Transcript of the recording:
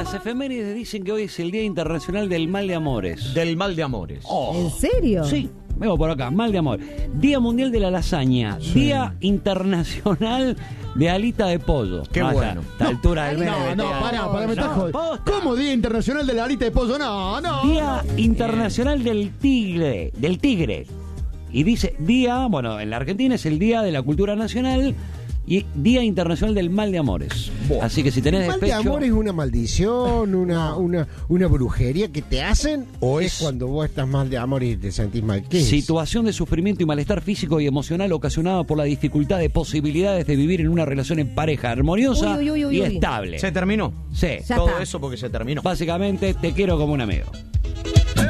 las efemérides dicen que hoy es el Día Internacional del Mal de Amores. Del mal de amores. ¿En serio? Sí, veo por acá, mal de amor. Día Mundial de la Lasaña. Sí. Día Internacional de Alita de Pollo. Qué bueno. A esta altura del mes. No, pará, me estás jodiendo. ¿Cómo Día Internacional de la Alita de Pollo? No. Día Internacional del Tigre. Y dice día, bueno, en la Argentina es el Día de la Cultura Nacional y Día Internacional del Mal de Amores. Bueno. Así que si tenés ¿El mal despecho... de amor es una maldición, una brujería que te hacen? ¿O es cuando vos estás mal de amor y te sentís mal? ¿Qué es? Situación de sufrimiento y malestar físico y emocional ocasionada por la dificultad de posibilidades de vivir en una relación en pareja armoniosa y estable. ¿Se terminó? Sí. Todo eso porque se terminó. Básicamente, te quiero como un amigo.